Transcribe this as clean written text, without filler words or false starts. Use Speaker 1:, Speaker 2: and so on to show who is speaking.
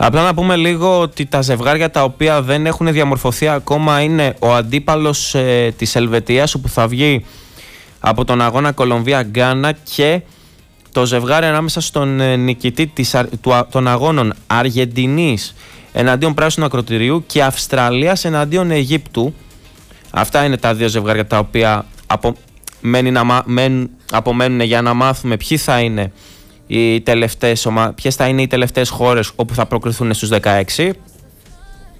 Speaker 1: Απλά να πούμε λίγο ότι τα ζευγάρια τα οποία δεν έχουν διαμορφωθεί ακόμα είναι ο αντίπαλος της Ελβετίας, όπου θα βγει από τον αγώνα Κολομβία-Γκάνα, και το ζευγάρι ανάμεσα στον νικητή των αγώνων Αργεντινής εναντίον Πράσινου Ακροτηρίου και Αυστραλίας εναντίον Αιγύπτου. Αυτά είναι τα δύο ζευγάρια τα οποία απομένουν για να μάθουμε ποιες θα είναι οι τελευταίες χώρες όπου θα προκριθούν στους 16.